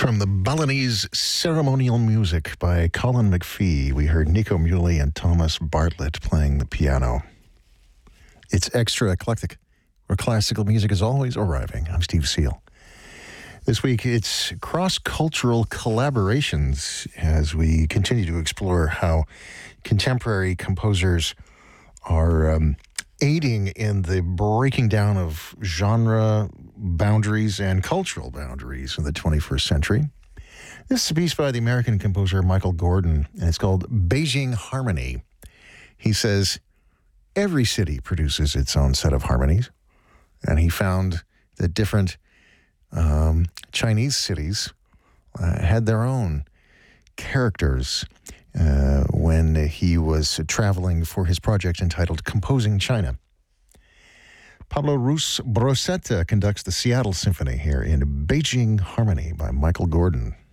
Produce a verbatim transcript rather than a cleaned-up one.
From the Balinese Ceremonial Music by Colin McPhee, we heard Nico Muhly and Thomas Bartlett playing the piano. It's extra eclectic, where classical music is always arriving. I'm Steve Seal. This week, it's cross-cultural collaborations as we continue to explore how contemporary composers are um, aiding in the breaking down of genre boundaries and cultural boundaries in the twenty-first century. This is a piece by the American composer Michael Gordon, and it's called Beijing Harmony. He says, every city produces its own set of harmonies, and he found that different um, Chinese cities uh, had their own characters uh, when he was traveling for his project entitled Composing China. Pablo Ruiz Brosetta conducts the Seattle Symphony here in Beijing Harmony by Michael Gordon.